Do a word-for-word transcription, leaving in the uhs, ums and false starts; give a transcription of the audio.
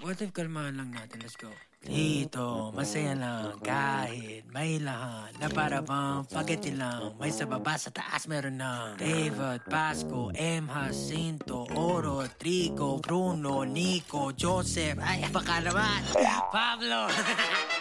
what if kalmahan lang natin? Let's go. Dito, masaya lang kahit may lahat na para bang spaghetti lang. May sa baba, sa taas meron na David, Pasco, M. Jacinto, Oro, Trigo, Bruno, Nico, Joseph, ay baka naman Pablo.